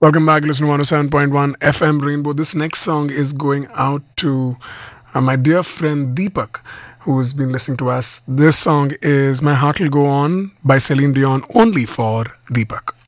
Welcome back, listener 107.1 FM Rainbow. This next song is going out to my dear friend Deepak, who's been listening to us. This song is My Heart Will Go On by Celine Dion, only for Deepak.